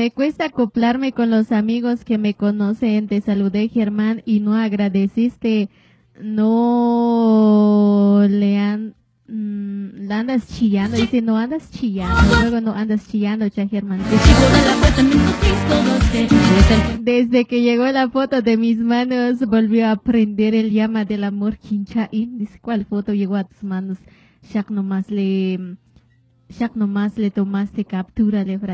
Me cuesta acoplarme con los amigos que me conocen. Te saludé, Germán, y no agradeciste. No le han... la andas chillando, dice, no andas chillando, luego no andas chillando, cha Germán. Desde que llegó la foto de mis manos, volvió a prender el llama del amor, Kinchain. Dice, ¿cuál foto llegó a tus manos? Shak nomás le tomaste captura, le